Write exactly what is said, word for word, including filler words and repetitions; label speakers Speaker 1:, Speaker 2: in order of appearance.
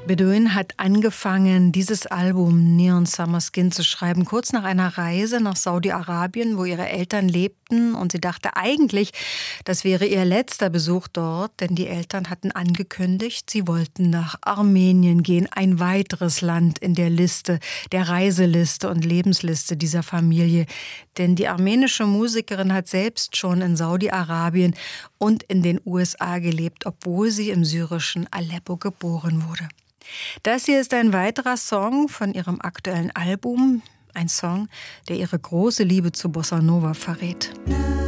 Speaker 1: Bedoin hat angefangen, dieses Album Neon Summer Skin zu schreiben, kurz nach einer Reise nach Saudi-Arabien, wo ihre Eltern lebten. Und sie dachte eigentlich, das wäre ihr letzter Besuch dort, denn die Eltern hatten angekündigt, sie wollten nach Armenien gehen, ein weiteres Land in der Liste, der Reiseliste und Lebensliste dieser Familie. Denn die armenische Musikerin hat selbst schon in Saudi-Arabien und in den U S A gelebt, obwohl sie im syrischen Aleppo geboren wurde. Das hier ist ein weiterer Song von ihrem aktuellen Album, ein Song, der ihre große Liebe zu Bossa Nova verrät.